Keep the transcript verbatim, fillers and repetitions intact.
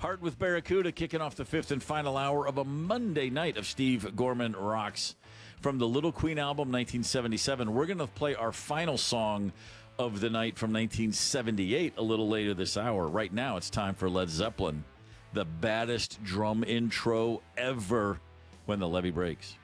Heart with Barracuda kicking off the fifth and final hour of a Monday night of Steve Gorman Rocks. From the Little Queen album, nineteen seventy-seven, we're going to play our final song of the night from nineteen seventy-eight a little later this hour. Right now, it's time for Led Zeppelin, the baddest drum intro ever, When the Levee Breaks.